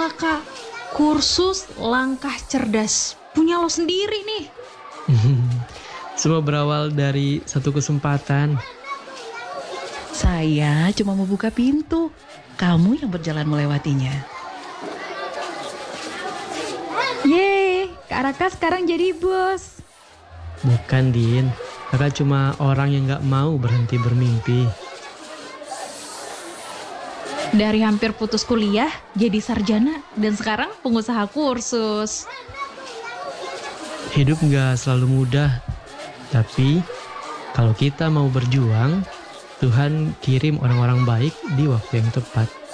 Inilah Kak, kursus langkah cerdas. Punya lo sendiri nih. Semua berawal dari satu kesempatan. Saya cuma mau buka pintu. Kamu yang berjalan melewatinya. Yeay, Kak Raka sekarang jadi bos. Bukan, Din. Kakak cuma orang yang gak mau berhenti bermimpi. Dari hampir putus kuliah, jadi sarjana, dan sekarang pengusaha kursus. Hidup gak selalu mudah. Tapi kalau kita mau berjuang, Tuhan kirim orang-orang baik di waktu yang tepat.